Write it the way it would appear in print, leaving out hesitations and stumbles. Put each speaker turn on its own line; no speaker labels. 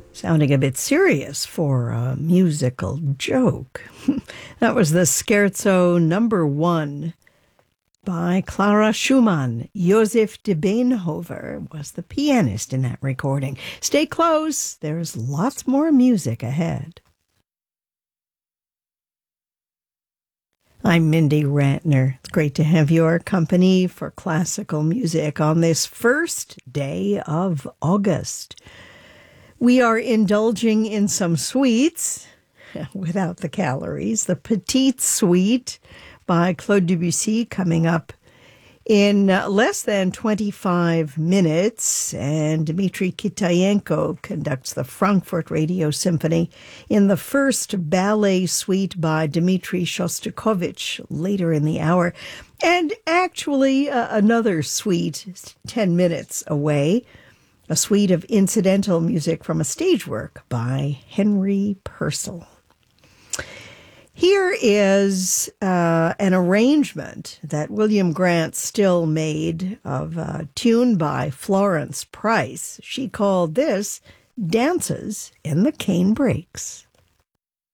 Sounding a bit serious for a musical joke. That was the Scherzo number 1 by Clara Schumann. Joseph de Beenhover was the pianist in that recording. Stay close. There's lots more music ahead. I'm Mindy Rantner. It's great to have your company for classical music on this first day of August. We are indulging in some sweets without the calories. The Petite Suite by Claude Debussy coming up in less than 25 minutes. And Dmitry Kitayenko conducts the Frankfurt Radio Symphony in the first ballet suite by Dmitry Shostakovich later in the hour. And actually another suite 10 minutes away. A suite of incidental music from a stage work by Henry Purcell. Here is an arrangement that William Grant Still made of a tune by Florence Price. She called this Dances in the Cane Breaks.